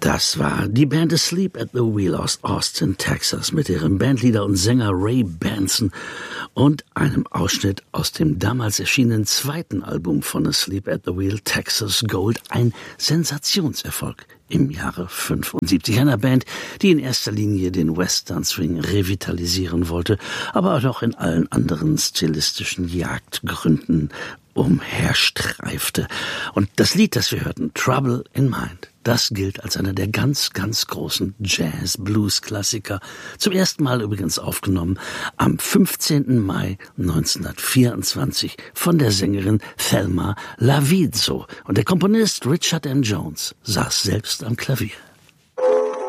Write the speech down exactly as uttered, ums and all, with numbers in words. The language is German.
Das war die Band Asleep at the Wheel aus Austin, Texas, mit ihrem Bandleader und Sänger Ray Benson und einem Ausschnitt aus dem damals erschienenen zweiten Album von Asleep at the Wheel, Texas Gold, ein Sensationserfolg im Jahre fünfundsiebzig. Einer Band, die in erster Linie den Western Swing revitalisieren wollte, aber auch in allen anderen stilistischen Jagdgründen umherstreifte. Und das Lied, das wir hörten, Trouble in Mind, das gilt als einer der ganz, ganz großen Jazz-Blues-Klassiker. Zum ersten Mal übrigens aufgenommen am fünfzehnten Mai neunzehnhundertvierundzwanzig von der Sängerin Thelma Lavizzo. Und der Komponist Richard M. Jones saß selbst am Klavier.